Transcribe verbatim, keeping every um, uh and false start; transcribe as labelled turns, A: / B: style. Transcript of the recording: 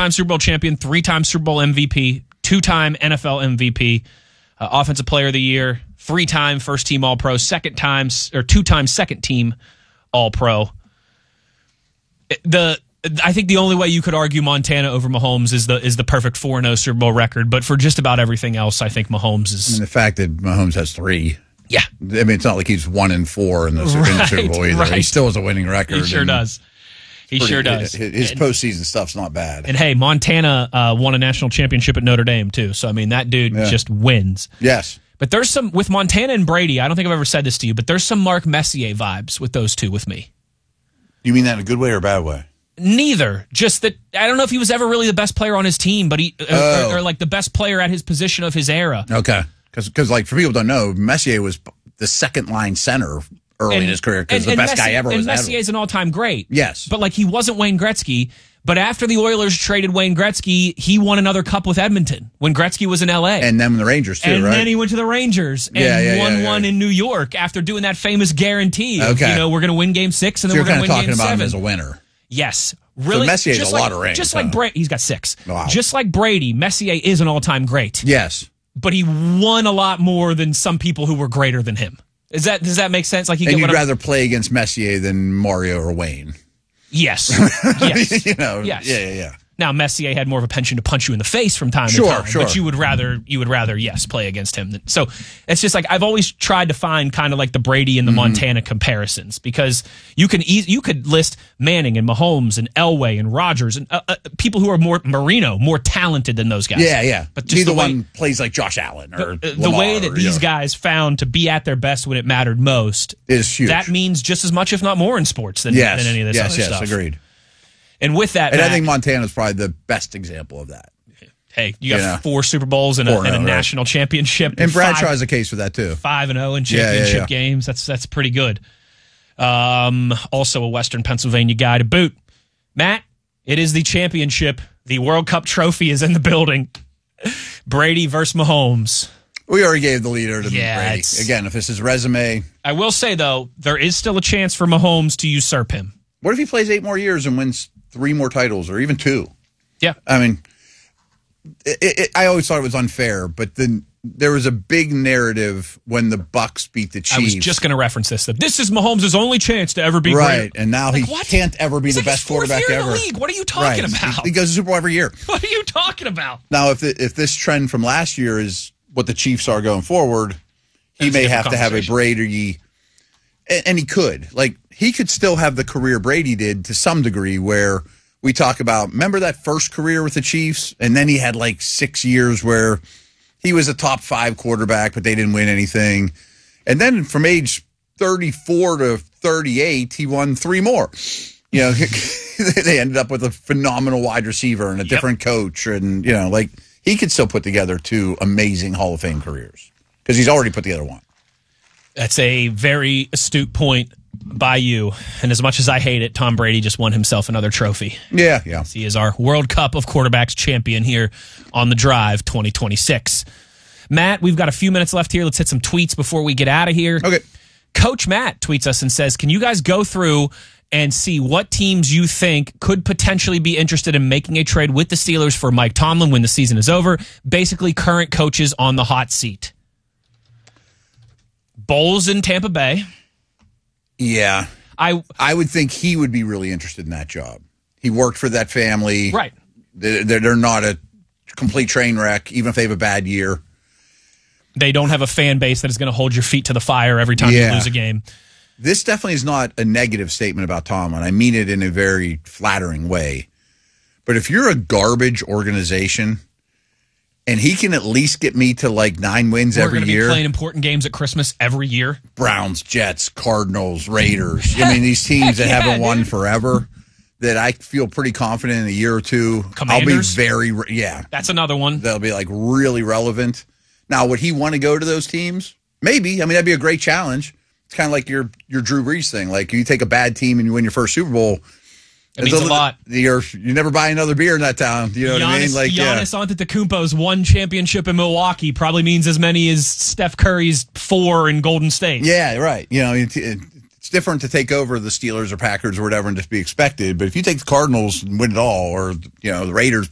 A: Two-time Super Bowl champion, three-time Super Bowl M V P, two-time N F L M V P, uh, Offensive Player of the Year, three-time first-team All-Pro, second time or two-time second-team All-Pro. The I think the only way you could argue Montana over Mahomes is the is the perfect four and oh Super Bowl record, but for just about everything else, I think Mahomes is.
B: I mean, the fact that Mahomes has three.
A: Yeah.
B: I mean, it's not like he's one and four in the, right, in the Super Bowl either.
A: Right.
B: He still has a winning record.
A: He sure does. He
B: pretty,
A: sure does.
B: His, his
A: and,
B: postseason stuff's not bad.
A: And hey, Montana uh, won a national championship at Notre Dame too. So I mean, that dude yeah. just wins.
B: Yes.
A: But there's some with Montana and Brady. I don't think I've ever said this to you, but there's some Mark Messier vibes with those two with me.
B: You mean that in a good way or a bad way?
A: Neither. Just that I don't know if he was ever really the best player on his team, but he
B: oh.
A: or, or like the best player at his position of his era.
B: Okay, because because like for people who don't know, Messier was the second line center early
A: and,
B: in his career because the
A: and
B: best
A: Messi,
B: guy ever
A: and
B: was.
A: And Messier is an all time great.
B: Yes,
A: but like he wasn't Wayne Gretzky. But after the Oilers traded Wayne Gretzky, he won another cup with Edmonton when Gretzky was in L A.
B: And then the Rangers, too,
A: and
B: right?
A: And then he went to the Rangers and
B: yeah, yeah,
A: won
B: yeah, yeah.
A: one in New York after doing that famous guarantee. Of,
B: okay.
A: You know, we're going to win game six and
B: so
A: then we're going to win game
B: seven. You're kind of talking about him as a winner.
A: Yes. Really?
B: So Messier has a
A: like,
B: lot of rings.
A: Just
B: huh?
A: like Brady. He's got six.
B: Wow.
A: Just like Brady, Messier is an all-time great.
B: Yes.
A: But he won a lot more than some people who were greater than him. Is that Does that make sense? Like, you
B: And
A: get
B: you'd
A: what
B: rather
A: I'm,
B: play against Messier than Mario or Wayne.
A: Yes. Yes.
B: you know,
A: yes.
B: Yeah, yeah, yeah.
A: Now Messier had more of a penchant to punch you in the face from time
B: sure,
A: to time,
B: sure.
A: but you would rather you would rather yes play against him. So it's just like I've always tried to find kind of like the Brady and the mm-hmm. Montana comparisons because you can e- you could list Manning and Mahomes and Elway and Rodgers and uh, uh, people who are more Marino more talented than those guys.
B: Yeah, yeah.
A: But just
B: neither
A: the way,
B: one plays like Josh Allen or
A: the,
B: Lamar
A: the way that
B: or,
A: these
B: you know,
A: guys found to be at their best when it mattered most
B: is huge.
A: That means just as much, if not more, in sports than,
B: yes,
A: than any of this
B: yes,
A: other
B: yes,
A: stuff.
B: Yes, agreed.
A: And with that,
B: and
A: Mac,
B: I think Montana's probably the best example of that.
A: Hey, you got
B: yeah.
A: four Super Bowls and a, and a right. national championship,
B: and Bradshaw has a case for that too.
A: Five and zero in championship
B: yeah, yeah, yeah.
A: games. That's that's pretty good. Um, also a Western Pennsylvania guy to boot. Matt, it is the championship. The World Cup trophy is in the building. Brady versus Mahomes.
B: We already gave the leader to
A: yeah,
B: Brady. Again, if this is resume,
A: I will say though, there is still a chance for Mahomes to usurp him.
B: What if he plays eight more years and wins three more titles, or even two?
A: Yeah,
B: I mean, it, it, I always thought it was unfair, but then there was a big narrative when the Bucks beat the Chiefs.
A: I was just going to reference this. This is Mahomes' only chance to ever be
B: right,
A: great.
B: and now
A: like,
B: he
A: what?
B: can't ever be
A: He's
B: the
A: like
B: best
A: his fourth
B: quarterback
A: year
B: ever.
A: In the league. What are you talking
B: right.
A: about?
B: He goes to the Super Bowl every year.
A: What are you talking about?
B: Now, if the, if this trend from last year is what the Chiefs are going forward, he
A: That's
B: may have to have a Brady, and, and he could. Like, he could still have the career Brady did to some degree, where we talk about, remember that first career with the Chiefs? And then he had like six years where he was a top five quarterback, but they didn't win anything. And then from age thirty-four to thirty-eight, he won three more. You know, they ended up with a phenomenal wide receiver and a yep. different coach. And, you know, like, he could still put together two amazing Hall of Fame careers because he's already put together one.
A: That's a very astute point by you. And as much as I hate it, Tom Brady just won himself another trophy.
B: Yeah, yeah.
A: He is our World Cup of Quarterbacks champion here on The Drive twenty twenty-six. Matt, we've got a few minutes left here. Let's hit some tweets before we get out of here.
B: Okay.
A: Coach Matt tweets us and says, can you guys go through and see what teams you think could potentially be interested in making a trade with the Steelers for Mike Tomlin when the season is over? Basically, current coaches on the hot seat. Bowles in Tampa Bay.
B: Yeah.
A: I
B: I would think he would be really interested in that job. He worked for that family.
A: Right.
B: They're, they're not a complete train wreck, even if they have a bad year.
A: They don't have a fan base that is going to hold your feet to the fire every time
B: yeah.
A: you lose a game.
B: This definitely is not a negative statement about Tomlin. I mean it in a very flattering way. But if you're a garbage organization and he can at least get me to like nine wins
A: We're
B: every
A: gonna
B: year.
A: We're going to be playing important games at Christmas every year.
B: Browns, Jets, Cardinals, Raiders. I mean, these teams that
A: yeah,
B: haven't won
A: dude.
B: forever that I feel pretty confident in a year or two.
A: Commanders?
B: I'll be very, yeah.
A: That's another one.
B: They'll be like really relevant. Now, would he want to go to those teams? Maybe. I mean, that'd be a great challenge. It's kind of like your your Drew Brees thing. Like, you take a bad team and you win your first Super Bowl.
A: It means a, a lot.
B: You're, you never buy another beer in that town. You know
A: Giannis,
B: what I mean? Like,
A: Giannis
B: yeah.
A: Antetokounmpo's one championship in Milwaukee probably means as many as Steph Curry's four in Golden State.
B: Yeah, right. You know, it, it, it's different to take over the Steelers or Packers or whatever and just be expected. But if you take the Cardinals and win it all, or, you know, the Raiders,